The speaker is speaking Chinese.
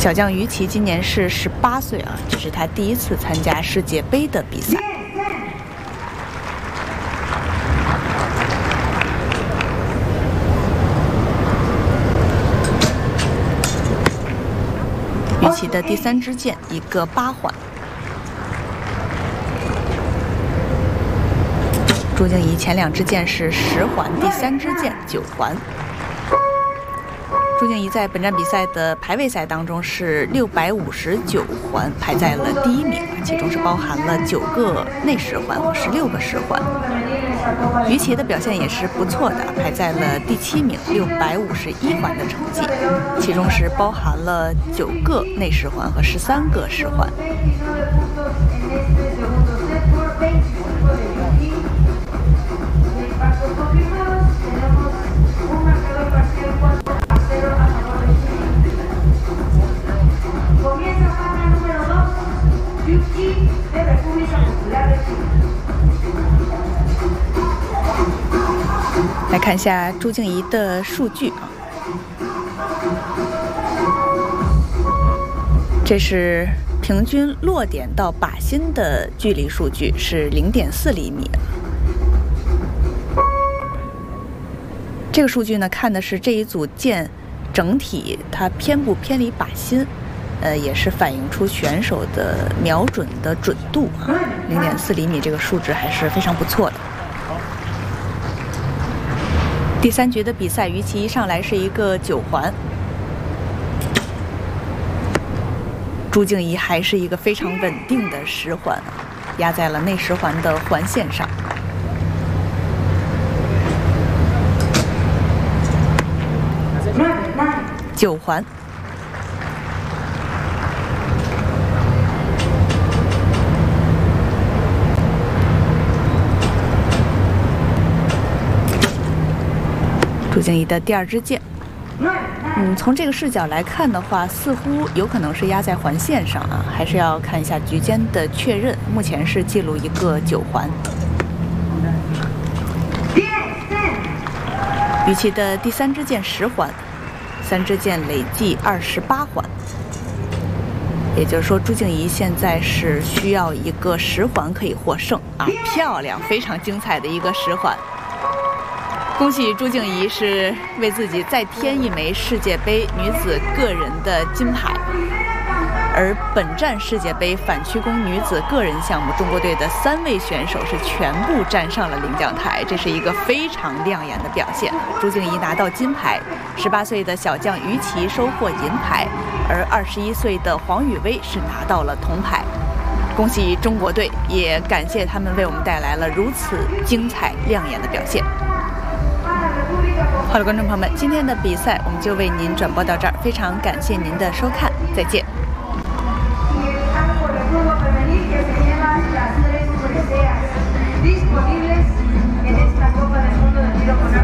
小将于琦今年是18岁啊，这是他第一次参加世界杯的比赛。于琦的第3支箭一个8环。朱静怡前2支箭是10环，第3支箭9环。朱静怡在本站比赛的排位赛当中是659环，排在了第1名，其中是包含了9个内10环和16个10环。于琦的表现也是不错的，排在了第7名，651环的成绩，其中是包含了9个内10环和13个10环。来看一下朱静怡的数据啊，这是平均落点到靶心的距离数据是0.4厘米。这个数据呢，看的是这一组箭整体它偏不偏离靶心，也是反映出选手的瞄准的准度啊。0.4厘米这个数值还是非常不错的。第3局的比赛，于琦一上来是一个9环，朱静怡还是一个非常稳定的10环，压在了内10环的环线上。9环。朱静怡的第2支箭，从这个视角来看的话，似乎有可能是压在环线上啊，还是要看一下局间的确认。目前是记录一个9环。于琦的第3支箭10环，3支箭累计28环，也就是说，朱静怡现在是需要一个10环可以获胜啊！漂亮，非常精彩的一个10环。恭喜朱静怡是为自己再添一枚世界杯女子个人的金牌，而本站世界杯反曲弓女子个人项目，中国队的3位选手是全部站上了领奖台，这是一个非常亮眼的表现。朱静怡拿到金牌，18岁的小将于琦收获银牌，而21岁的黄雨薇是拿到了铜牌。恭喜中国队，也感谢他们为我们带来了如此精彩亮眼的表现。好了，观众朋友们，今天的比赛我们就为您转播到这儿，非常感谢您的收看，再见。disponibles en esta Copa del Mundo de Tiro con arco.